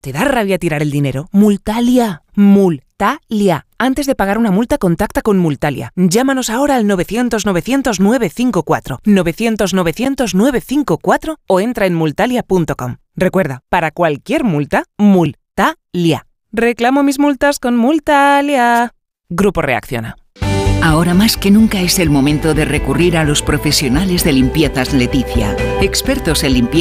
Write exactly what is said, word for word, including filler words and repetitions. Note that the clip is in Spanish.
¿Te da rabia tirar el dinero? Multalia. Multalia. Antes de pagar una multa, contacta con Multalia. Llámanos ahora al novecientos novecientos nueve cinco cuatro, novecientos novecientos nueve cinco cuatro o entra en multalia punto com. Recuerda, para cualquier multa, Multalia. Reclamo mis multas con Multalia. Grupo Reacciona. Ahora más que nunca es el momento de recurrir a los profesionales de Limpiezas Leticia, expertos en limpieza